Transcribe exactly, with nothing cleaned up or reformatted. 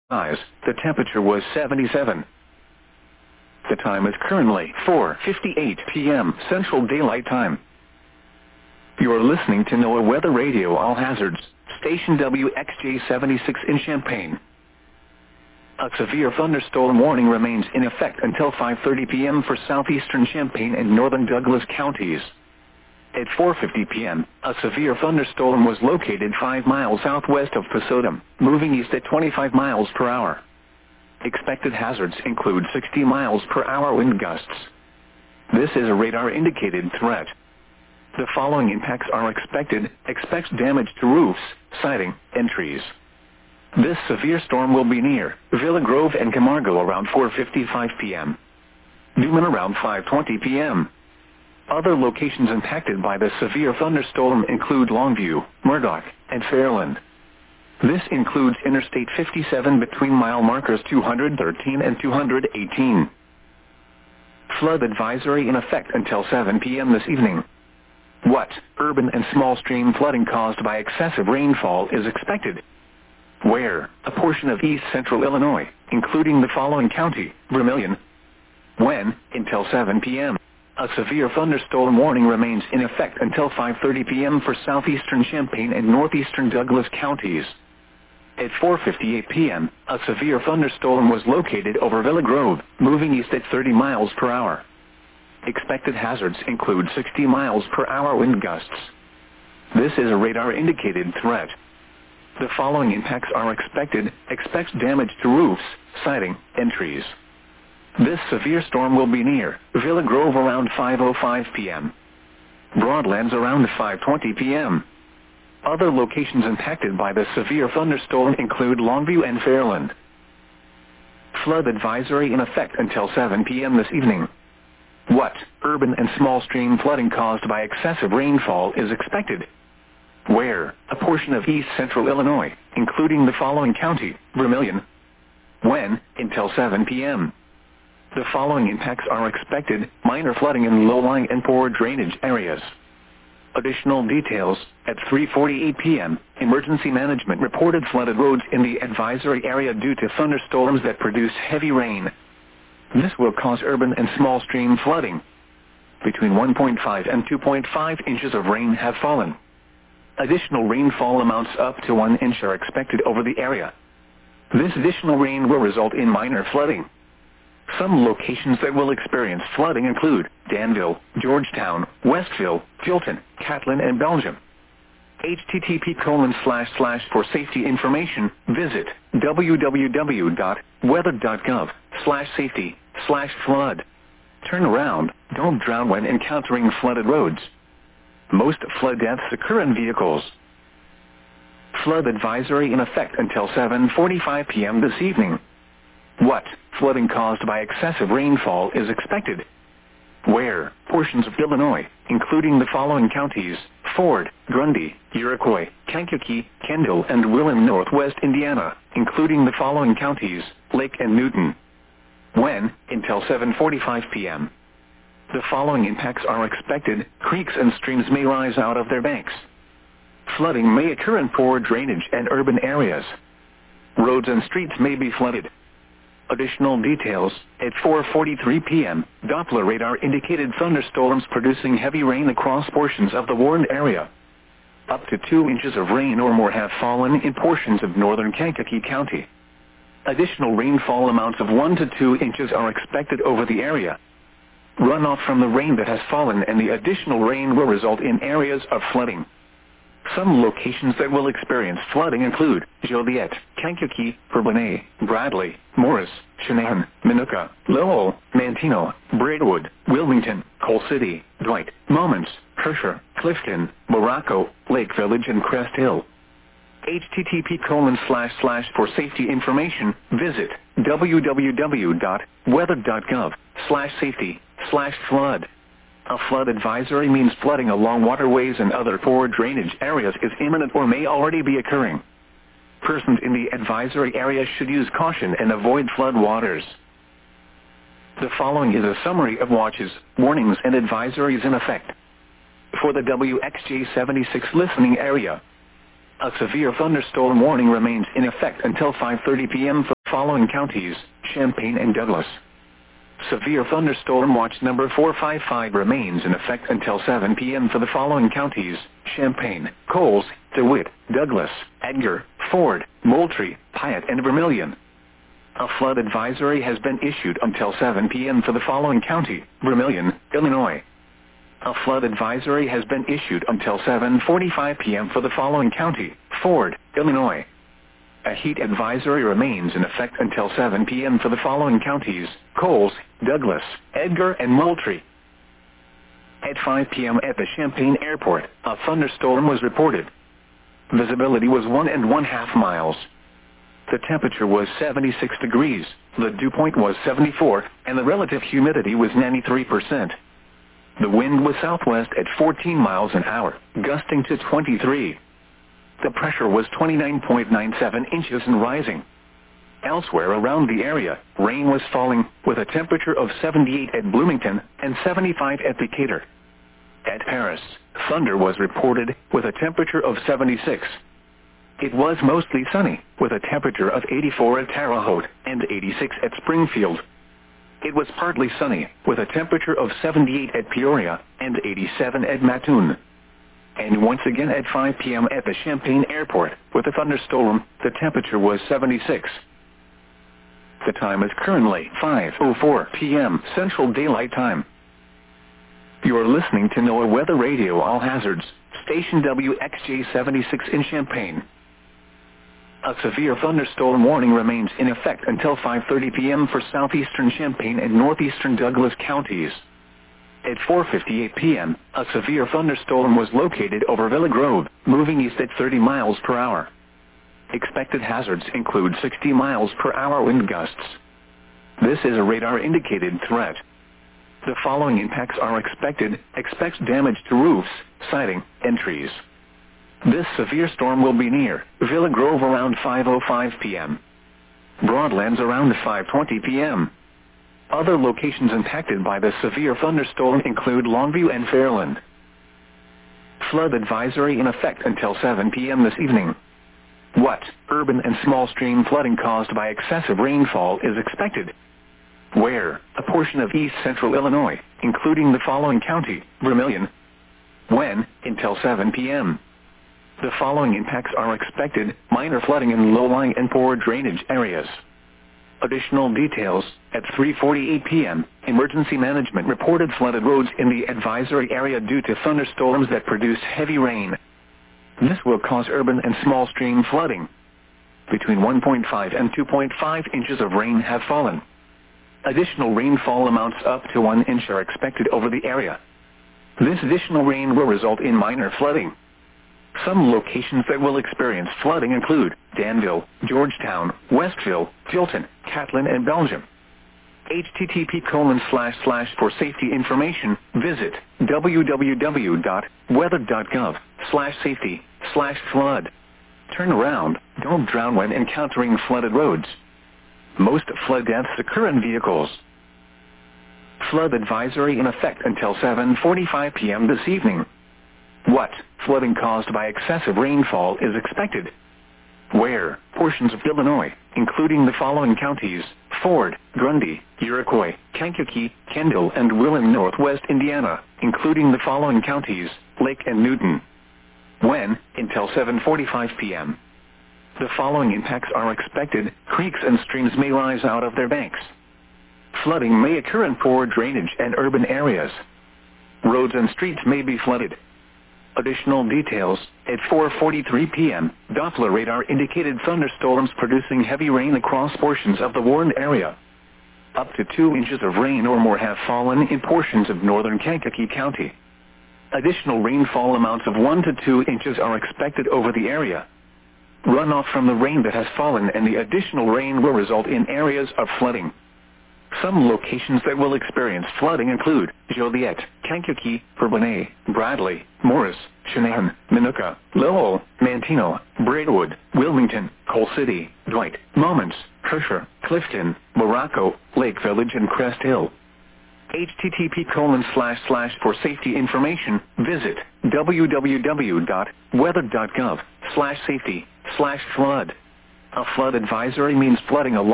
Eyes, the temperature was seventy-seven. The time is currently four fifty-eight p m Central Daylight Time. You are listening to NOAA Weather Radio All Hazards, station W X J seventy-six in Champaign. A severe thunderstorm warning remains in effect until five thirty p m for southeastern Champaign and northern Douglas counties. At four fifty p m, a severe thunderstorm was located five miles southwest of Pasodum, moving east at twenty-five miles per hour. Expected hazards include sixty miles per hour wind gusts. This is a radar-indicated threat. The following impacts are expected. Expect damage to roofs, siding, and trees. This severe storm will be near Villa Grove and Camargo around four fifty-five p m Newman around five twenty p m Other locations impacted by the severe thunderstorm include Longview, Murdoch, and Fairland. This includes Interstate fifty-seven between mile markers two hundred thirteen and two hundred eighteen. Flood advisory in effect until seven p m this evening. What urban and small stream flooding caused by excessive rainfall is expected? Where? A portion of east central Illinois, including the following county, Vermilion. When? Until seven p m A severe thunderstorm warning remains in effect until five thirty p m for southeastern Champaign and northeastern Douglas counties. At four fifty-eight p m, a severe thunderstorm was located over Villa Grove, moving east at thirty miles per hour. Expected hazards include sixty miles per hour wind gusts. This is a radar-indicated threat. The following impacts are expected. Expect damage to roofs, siding, and trees. This severe storm will be near Villa Grove around five oh five p m Broadlands around five twenty p m Other locations impacted by the severe thunderstorm include Longview and Fairland. Flood advisory in effect until seven p m this evening. What urban and small stream flooding caused by excessive rainfall is expected? Where? A portion of east central Illinois, including the following county, Vermilion. When? Until seven p m The following impacts are expected. Minor flooding in low-lying and poor drainage areas. Additional details. At three forty-eight p m, emergency management reported flooded roads in the advisory area due to thunderstorms that produce heavy rain. This will cause urban and small stream flooding. Between one point five and two point five inches of rain have fallen. Additional rainfall amounts up to one inch are expected over the area. This additional rain will result in minor flooding. Some locations that will experience flooding include Danville, Georgetown, Westville, Fulton, Catlin, and Belgium. H T T P colon slash slash for safety information, visit w w w dot weather dot gov slash safety slash flood. Turn around, don't drown when encountering flooded roads. Most flood deaths occur in vehicles. Flood advisory in effect until seven forty-five p m this evening. What flooding caused by excessive rainfall is expected? Where? Portions of Illinois, including the following counties, Ford, Grundy, Iroquois, Kankakee, Kendall, and Willem, northwest Indiana, including the following counties, Lake and Newton. When? Until seven forty-five p m The following impacts are expected. Creeks and streams may rise out of their banks. Flooding may occur in poor drainage and urban areas. Roads and streets may be flooded. Additional details. At four forty-three p m, Doppler radar indicated thunderstorms producing heavy rain across portions of the warned area. Up to two inches of rain or more have fallen in portions of northern Kankakee County. Additional rainfall amounts of one to two inches are expected over the area. Runoff from the rain that has fallen and the additional rain will result in areas of flooding. Some locations that will experience flooding include Joliet, Kankakee, Bourbonnais, Bradley, Morris, Cheyenne, Minooka, Lowell, Manteno, Braidwood, Wilmington, Coal City, Dwight, Moments, Herscher, Clifton, Morocco, Lake Village, and Crest Hill. H T T P colon slash slash for safety information, visit w w w dot weather dot gov slash safety slash flood. A flood advisory means flooding along waterways and other poor drainage areas is imminent or may already be occurring. Persons in the advisory area should use caution and avoid flood waters. The following is a summary of watches, warnings, and advisories in effect. For the W X J seventy-six listening area, a severe thunderstorm warning remains in effect until five thirty p m for following counties, Champaign and Douglas. Severe thunderstorm watch number four five five remains in effect until seven p m for the following counties, Champaign, Coles, DeWitt, Douglas, Edgar, Ford, Moultrie, Piatt and Vermilion. A flood advisory has been issued until seven p m for the following county, Vermilion, Illinois. A flood advisory has been issued until seven forty-five p m for the following county, Ford, Illinois. A heat advisory remains in effect until seven p m for the following counties, Coles, Douglas, Edgar and Moultrie. At five p m at the Champaign Airport, a thunderstorm was reported. Visibility was one and one half miles. The temperature was seventy-six degrees, the dew point was seventy-four, and the relative humidity was ninety-three percent. The wind was southwest at fourteen miles an hour, gusting to twenty-three. The pressure was twenty-nine point nine seven inches and rising. Elsewhere around the area, rain was falling, with a temperature of seventy-eight at Bloomington and seventy-five at Decatur. At Paris, thunder was reported, with a temperature of seventy-six. It was mostly sunny, with a temperature of eighty-four at Terre Haute and eighty-six at Springfield. It was partly sunny, with a temperature of seventy-eight at Peoria and eighty-seven at Mattoon. And once again at five p m at the Champaign Airport, with a thunderstorm, the temperature was seventy-six. The time is currently five oh four p m Central Daylight Time. You are listening to NOAA Weather Radio All Hazards, station W X J seventy-six in Champaign. A severe thunderstorm warning remains in effect until five thirty p m for southeastern Champaign and northeastern Douglas counties. At four fifty-eight p m, a severe thunderstorm was located over Villa Grove, moving east at thirty miles per hour. Expected hazards include sixty miles per hour wind gusts. This is a radar-indicated threat. The following impacts are expected. Expect damage to roofs, siding, and trees. This severe storm will be near Villa Grove around five oh five p m Broadlands around five twenty p m Other locations impacted by the severe thunderstorm include Longview and Fairland. Flood advisory in effect until seven p m this evening. What urban and small stream flooding caused by excessive rainfall is expected? Where? A portion of east central Illinois, including the following county, Vermilion. When? Until seven p m The following impacts are expected: minor flooding in low-lying and poor drainage areas. Additional details: at three forty-eight p m, emergency management reported flooded roads in the advisory area due to thunderstorms that produced heavy rain. This will cause urban and small stream flooding. Between one point five and two point five inches of rain have fallen. Additional rainfall amounts up to one inch are expected over the area. This additional rain will result in minor flooding. Some locations that will experience flooding include Danville, Georgetown, Westville, Tilton, Catlin, and Belgium. H T T P colon slash slash for safety information, visit w w w dot weather dot gov slash safety slash flood. Turn around, don't drown when encountering flooded roads. Most flood deaths occur in vehicles. Flood advisory in effect until seven forty-five p m this evening. What flooding caused by excessive rainfall is expected? Where? Portions of Illinois, including the following counties: Ford, Grundy, Iroquois, Kankakee, Kendall, and Willen. Northwest Indiana, including the following counties: Lake and Newton. When? Until seven forty-five p m The following impacts are expected: creeks and streams may rise out of their banks. Flooding may occur in poor drainage and urban areas. Roads and streets may be flooded. Additional details: at four forty-three p m, Doppler radar indicated thunderstorms producing heavy rain across portions of the warned area. Up to two inches of rain or more have fallen in portions of northern Kankakee County. Additional rainfall amounts of one to two inches are expected over the area. Runoff from the rain that has fallen and the additional rain will result in areas of flooding. Some locations that will experience flooding include Joliet, Kankakee, Bourbonnais, Bradley, Morris, Cheyenne, Minooka, Lowell, Manteno, Braidwood, Wilmington, Coal City, Dwight, Moments, Kershaw, Clifton, Morocco, Lake Village, and Crest Hill. H T T P colon slash slash for safety information, visit w w w dot weather dot gov slash safety slash flood. A flood advisory means flooding along